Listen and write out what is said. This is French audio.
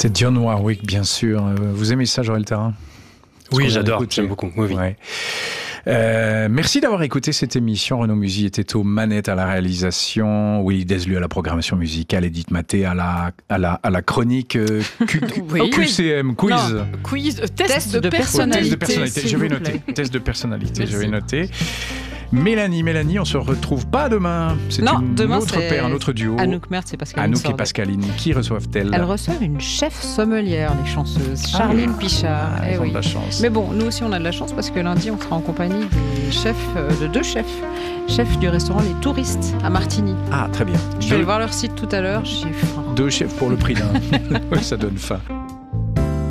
C'était Dionne Warwick, bien sûr. Vous aimez ça, Joël Tara? Oui, j'adore, j'aime beaucoup. Oui. Ouais. Merci d'avoir écouté cette émission. Renaud Musy était aux manettes, à la réalisation, Willy Deslu à la programmation musicale, Edith Maté à la chronique QCM, quiz. Non, quiz, test de personnalité. Je vais noter. Test de personnalité, je vais noter. Mélanie, on se retrouve pas demain. C'est demain, autre paire, un autre duo. Anouk Mertz et Pascaline. Anouk et Pascaline. Qui reçoivent-elles? Elles reçoivent une chef sommelière, les chanceuses. Charline Pichard. Elles ont de la chance. Mais bon, nous aussi on a de la chance parce que lundi on sera en compagnie de deux chefs du restaurant Les Touristes à Martigny. Ah, très bien. Je vais aller voir leur site tout à l'heure. J'ai faim. 2 chefs pour le prix d'un. Oui, ça donne faim.